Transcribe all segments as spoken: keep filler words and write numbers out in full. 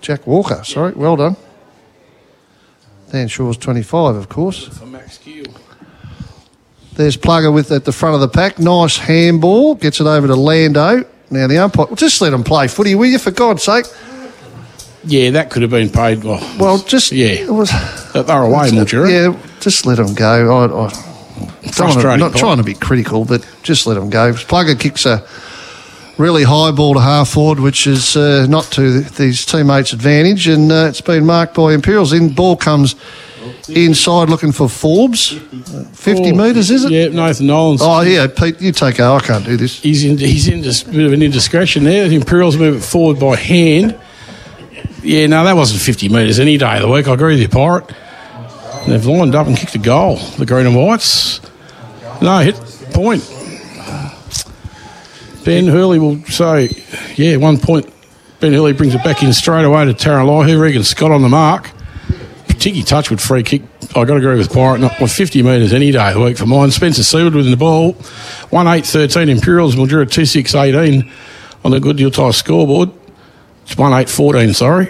Jack Walker, sorry. Well done. Dan Shaw's twenty-five, of course. For Max Gill. There's Plugger with at the front of the pack. Nice handball. Gets it over to Lando. Now the umpire... Well, just let them play footy, will you, for God's sake? Yeah, that could have been paid. Well, well just... Yeah. It was, they're away, Mildura. Yeah, just let them go. I, I, Frustrating. Not trying to be critical, but just let them go. Plugger kicks a really high ball to half forward, which is uh, not to his teammates' advantage, and uh, it's been marked by Imperials. In ball comes inside looking for Forbes. fifty oh, metres, is it? Yeah, Nathan Nolan's. Oh, yeah, Pete, you take over. I can't do this. He's in, he's in just a bit of an indiscretion there. The Imperials move it forward by hand. Yeah, no, that wasn't fifty metres any day of the week. I agree with you, Pirate. And they've lined up and kicked a goal, the Green and Whites. No, hit point. Ben Hurley will say, yeah, one point. Ben Hurley brings it back in straight away to Taralaihu. Regan Scott on the mark. Particky Touchwood free kick. I've got to agree with Pirate. Not well, fifty metres any day of the week for mine. Spencer Seward with the ball. one eight thirteen Imperials. Mildura two six eighteen on the Good Deal Tie scoreboard. It's one eight fourteen, sorry.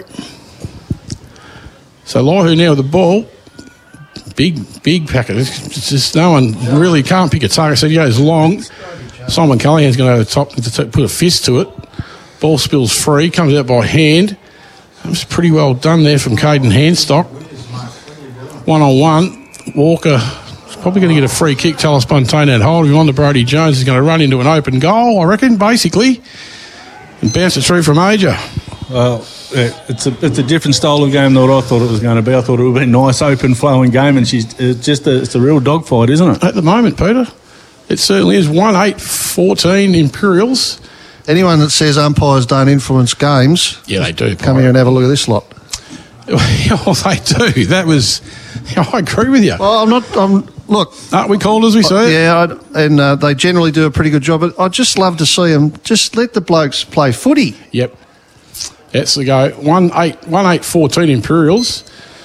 So Laihu now with the ball. Big, big packet. It's just no one really can't pick a target. So he goes long. Simon Callahan's going to go to the top to put a fist to it. Ball spills free, comes out by hand. That was pretty well done there from Caden Handstock. One on one. Walker is probably going to get a free kick. Talis Spontane had hold of him on to Brody Jones. He's going to run into an open goal, I reckon, basically, and bounce it through from Major. Well, it's a it's a different style of game than what I thought it was going to be. I thought it would be a nice, open, flowing game, and she's it's just a, it's a real dogfight, isn't it? At the moment, Peter, it certainly is. one eight fourteen Imperials. Anyone that says umpires don't influence games, yeah, they do. Come here and have a look at this lot. Well, they do. That was. I agree with you. Well, I'm not. I'm look. Aren't we called as we say? Yeah, I, and uh, they generally do a pretty good job. But I'd just love to see them. Just let the blokes play footy. Yep. That's the go. one eight one eight fourteen Imperials.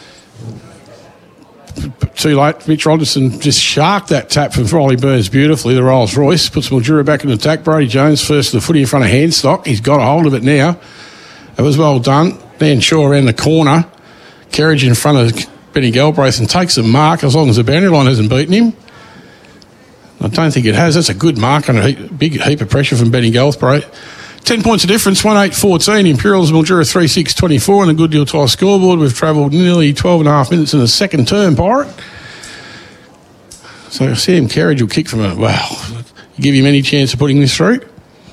Too late. Mitch Rogerson just sharked that tap from Riley Burns beautifully. The Rolls Royce puts Mildura back in attack. Brody Jones first to the footy in front of Handstock. He's got a hold of it now. It was well done. Dan Shaw around the corner. Kerridge in front of Benny Galbraith and takes a mark as long as the boundary line hasn't beaten him. I don't think it has. That's a good mark and a heap, big heap of pressure from Benny Galbraith. Ten points of difference, one eight fourteen. Imperials Mildura three six twenty-four on the Good Deal Tie scoreboard. We've travelled nearly twelve and a half minutes in the second term, Pirate. So Sam Kerridge will kick from a, wow. You give him any chance of putting this through?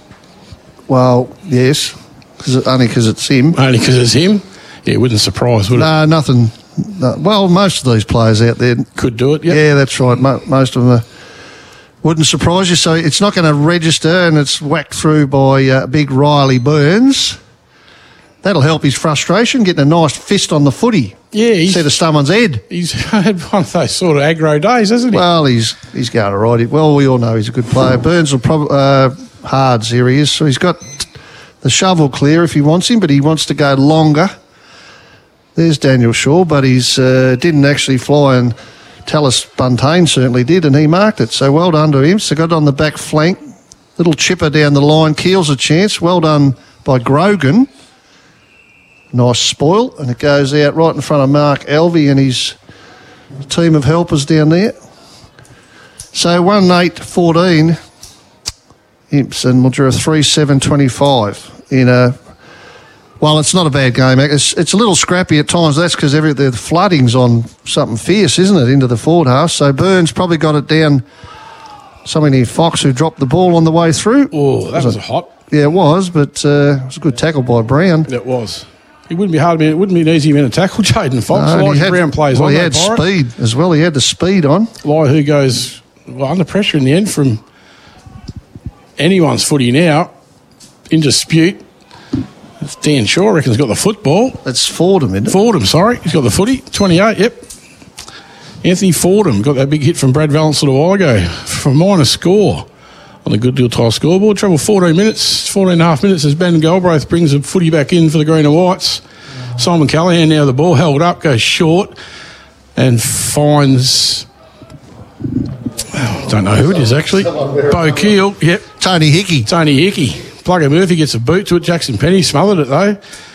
Well, yes, cause it, only because it's him. Only because it's him? Yeah, it wouldn't surprise, would no, it? No, nothing. No. Well, most of these players out there... Could do it, yep. Yeah, that's right. Mo- most of them are... Wouldn't surprise you. So it's not going to register, and it's whacked through by uh, big Riley Burns. That'll help his frustration, getting a nice fist on the footy. Yeah, he's... instead of someone's head. He's had one of those sort of aggro days, hasn't he? Well, he's he's going all right. Well, we all know he's a good player. Burns will probably... Uh, Hards, here he is. So he's got the shovel clear if he wants him, but he wants to go longer. There's Daniel Shaw, but he's uh, didn't actually fly, and Talis Buntain certainly did, and he marked it. So well done to him. So got it on the back flank. Little chipper down the line. Keel's a chance. Well done by Grogan. Nice spoil, and it goes out right in front of Mark Alvey and his team of helpers down there. So one eight fourteen, Imps, and Mildura three seven twenty-five in a... Well, it's not a bad game. It's, it's a little scrappy at times. That's because every the flooding's on something fierce, isn't it, into the forward half. So Burns probably got it down. Somebody near Fox who dropped the ball on the way through. Oh, that was, was hot. Yeah, it was, but uh, it was a good tackle by Brown. It was. It wouldn't be hard. It wouldn't be an easy man to tackle Jaden Fox. No, like he had, Brown plays well, on he had Pirate. Speed as well. He had the speed on. Lai, who goes well, under pressure in the end from anyone's footy now, in dispute. It's Dan Shaw, I reckon, has got the football. That's Fordham, isn't it? Fordham, sorry. He's got the footy. twenty-eight, yep. Anthony Fordham got that big hit from Brad Valance a little while ago for a minor score on the Good Deal Tile scoreboard. Travel fourteen minutes, fourteen and a half minutes as Ben Galbraith brings the footy back in for the Green and Whites. Simon Callahan now the ball held up, goes short and finds... I don't know who it is, actually. Bo Keel, yep. Tony Hickey. Tony Hickey. Plugger Murphy gets a boot to it. Jackson Penny smothered it, though.